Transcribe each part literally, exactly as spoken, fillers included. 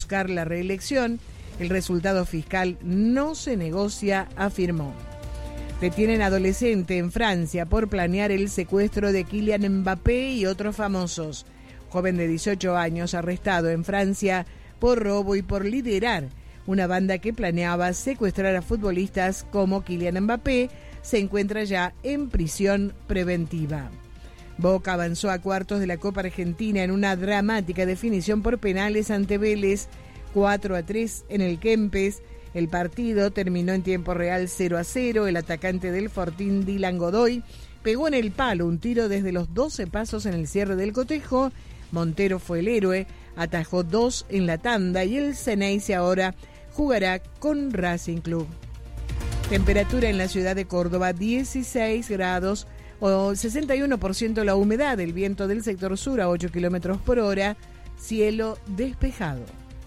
buscar la reelección. El resultado fiscal no se negocia, afirmó. Detienen adolescente en Francia por planear el secuestro de Kylian Mbappé y otros famosos. Joven de dieciocho años arrestado en Francia por robo y por liderar una banda que planeaba secuestrar a futbolistas como Kylian Mbappé, se encuentra ya en prisión preventiva. Boca avanzó a cuartos de la Copa Argentina en una dramática definición por penales ante Vélez, cuatro a tres en el Kempes. El partido terminó en tiempo real cero a cero. El atacante del Fortín, Dylan Godoy, pegó en el palo un tiro desde los doce pasos en el cierre del cotejo. Montero fue el héroe, atajó dos en la tanda y el Ceneice ahora jugará con Racing Club. Temperatura en la ciudad de Córdoba, dieciséis grados o sesenta y uno por ciento la humedad, el viento del sector sur a ocho kilómetros por hora, cielo despejado.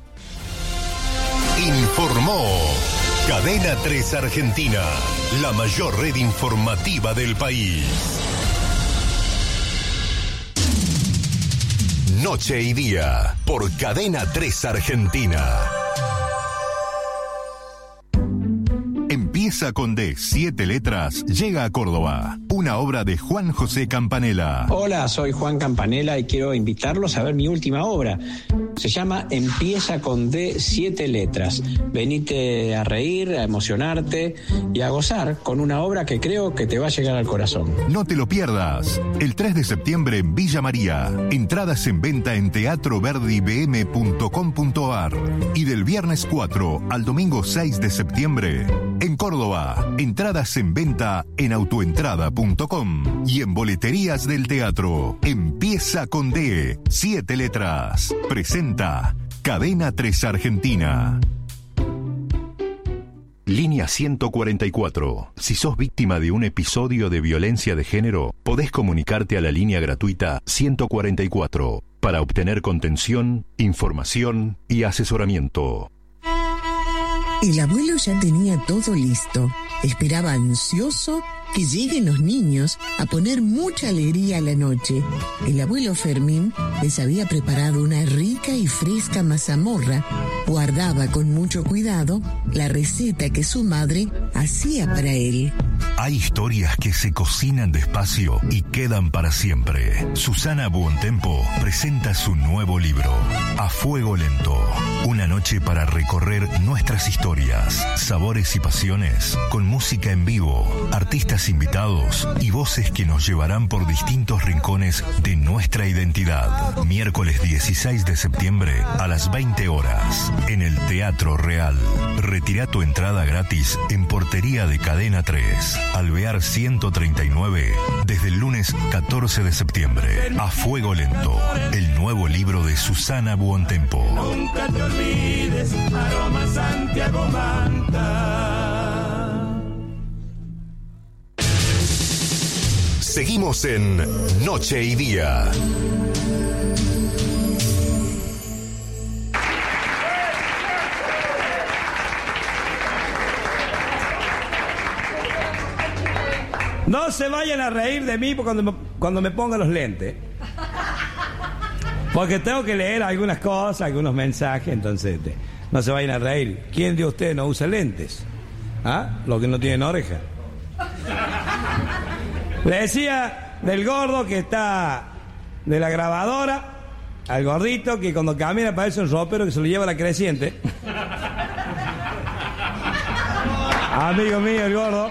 Informó Cadena tres Argentina, la mayor red informativa del país. Noche y día, por Cadena tres Argentina. Empieza con D, siete letras, llega a Córdoba. Una obra de Juan José Campanella. Hola, soy Juan Campanella y quiero invitarlos a ver mi última obra. Se llama Empieza con D, siete letras. Venite a reír, a emocionarte y a gozar con una obra que creo que te va a llegar al corazón. No te lo pierdas. El tres de septiembre en Villa María. Entradas en venta en teatro verdi b m punto com punto a r. Y del viernes cuatro al domingo seis de septiembre en Córdoba. Entradas en venta en autoentrada punto com y en boleterías del teatro. Empieza con D, siete letras. Presenta Cadena tres Argentina. Línea ciento cuarenta y cuatro. Si sos víctima de un episodio de violencia de género, podés comunicarte a la línea gratuita ciento cuarenta y cuatro para obtener contención, información y asesoramiento. El abuelo ya tenía todo listo. Esperaba ansioso que lleguen los niños a poner mucha alegría a la noche. El abuelo Fermín les había preparado una rica y fresca mazamorra. Guardaba con mucho cuidado la receta que su madre hacía para él. Hay historias que se cocinan despacio y quedan para siempre. Susana Buontempo presenta su nuevo libro, A Fuego Lento. Una noche para recorrer nuestras historias, sabores y pasiones, con música en vivo, artistas invitados y voces que nos llevarán por distintos rincones de nuestra identidad. Miércoles dieciséis de septiembre a las veinte horas en el Teatro Real. Retira tu entrada gratis en portería de Cadena tres, Alvear ciento treinta y nueve, desde el lunes catorce de septiembre. A Fuego Lento, el nuevo libro de Susana Buontempo. Nunca te olvides, aroma Santiago Manta. Seguimos en Noche y Día. No se vayan a reír de mí cuando me, cuando me ponga los lentes. Porque tengo que leer algunas cosas, algunos mensajes, entonces no se vayan a reír. ¿Quién de ustedes no usa lentes? ¿Ah? Los que no tienen oreja. Le decía del gordo que está de la grabadora, al gordito que cuando camina parece un ropero que se lo lleva a la creciente. Amigo mío, el gordo.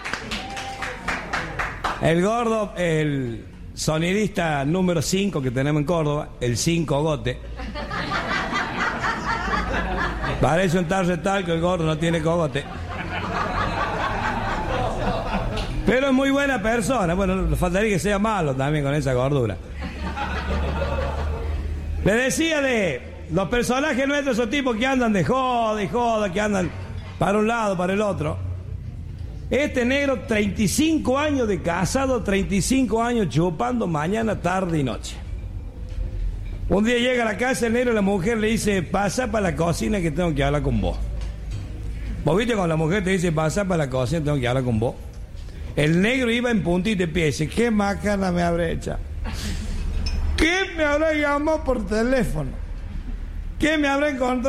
El gordo, el sonidista número cinco que tenemos en Córdoba, el cinco Gote. Parece un tal retal que el gordo no tiene cogote. Pero es muy buena persona. Bueno, le faltaría que sea malo también con esa gordura. Le decía de los personajes nuestros, esos tipos que andan de joda y joda, que andan para un lado, para el otro. Este negro, treinta y cinco años de casado, treinta y cinco años chupando mañana, tarde y noche. Un día llega a la casa el negro y la mujer le dice, pasa para la cocina que tengo que hablar con vos. ¿Vos viste cuando la mujer te dice, pasa para la cocina, tengo que hablar con vos? El negro iba en puntita de pie y dice, ¿qué macana me habré hecho? ¿Qué me habrá llamado por teléfono? ¿Qué me habrá encontrado?